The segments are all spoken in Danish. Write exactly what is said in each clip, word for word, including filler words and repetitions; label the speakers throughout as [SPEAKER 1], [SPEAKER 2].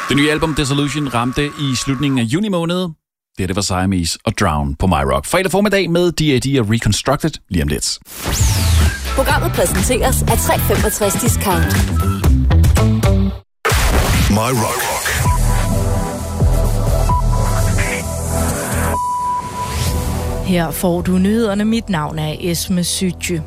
[SPEAKER 1] Det nye album Dissolution ramte i slutningen af juni måned. Det, det var Siamese og Drown på MyRock. Fredag formiddag med D A D og Reconstructed lige om lidt.
[SPEAKER 2] Programmet præsenteres af tre komma femogtres Discount.
[SPEAKER 3] MyRock.
[SPEAKER 4] Her får du nyhederne. Mit navn er Esme Sytje.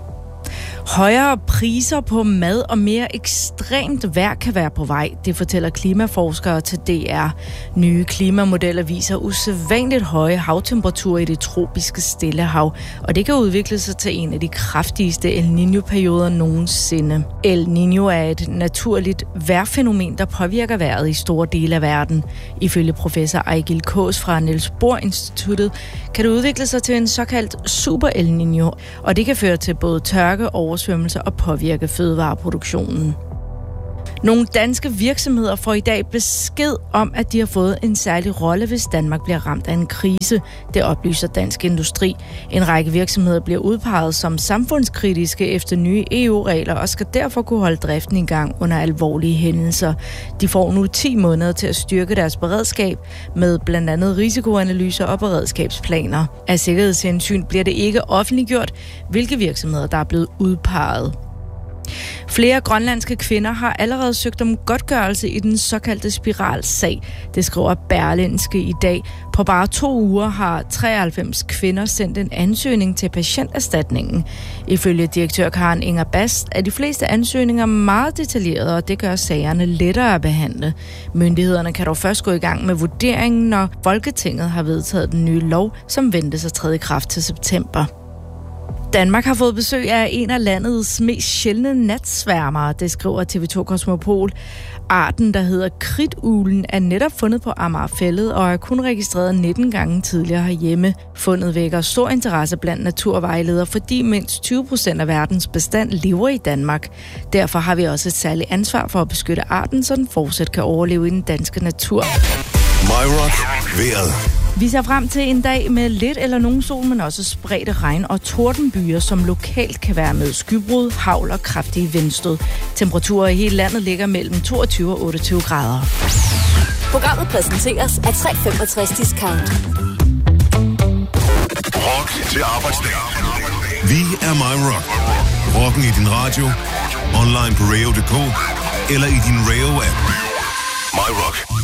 [SPEAKER 4] Højere priser på mad og mere ekstremt vejr kan være på vej, det fortæller klimaforskere til D R. Nye klimamodeller viser usædvanligt høje havtemperaturer i det tropiske Stillehav, og det kan udvikle sig til en af de kraftigste El Niño-perioder nogensinde. El Niño er et naturligt vejrfænomen, der påvirker vejret i store dele af verden. Ifølge professor Ejgil Kaas fra Niels Bohr Instituttet kan det udvikle sig til en såkaldt super El Niño, og det kan føre til både tørke, oversvømmelser og påvirke fødevareproduktionen. Nogle danske virksomheder får i dag besked om, at de har fået en særlig rolle, hvis Danmark bliver ramt af en krise. Det oplyser Dansk Industri. En række virksomheder bliver udpeget som samfundskritiske efter nye E U-regler og skal derfor kunne holde driften i gang under alvorlige hændelser. De får nu ti måneder til at styrke deres beredskab med blandt andet risikoanalyser og beredskabsplaner. Af sikkerhedshensyn bliver det ikke offentliggjort, hvilke virksomheder der er blevet udpeget. Flere grønlandske kvinder har allerede søgt om godtgørelse i den såkaldte spiralsag. Det skriver Berlingske i dag. På bare to uger har treoghalvfems kvinder sendt en ansøgning til patienterstatningen. Ifølge direktør Karen Inger Bast er de fleste ansøgninger meget detaljerede, og det gør sagerne lettere at behandle. Myndighederne kan dog først gå i gang med vurderingen, når Folketinget har vedtaget den nye lov, som ventes at træde i kraft til september. Danmark har fået besøg af en af landets mest sjældne natsværmere, det skriver T V to Kosmopol. Arten, der hedder kridtuglen, er netop fundet på Amagerfælled og er kun registreret nitten gange tidligere herhjemme. Fundet vækker stor interesse blandt naturvejledere, fordi mindst tyve procent af verdens bestand lever i Danmark. Derfor har vi også et særligt ansvar for at beskytte arten, så den fortsat kan overleve i den danske natur.
[SPEAKER 3] MyRock. Vejret.
[SPEAKER 4] Vi ser frem til en dag med lidt eller nogen sol, men også spredte regn og tordenbyer, som lokalt kan være med skybrud, hagl og kraftige vindstød. Temperaturer i hele landet ligger mellem toogtyve og otteogtyve grader.
[SPEAKER 2] Programmet præsenteres af tre komma femogtres Discount.
[SPEAKER 3] Rock til arbejdsdag. Vi er MyRock. Rocken i din radio, online på radio punktum d k eller i din Radio-app. MyRock.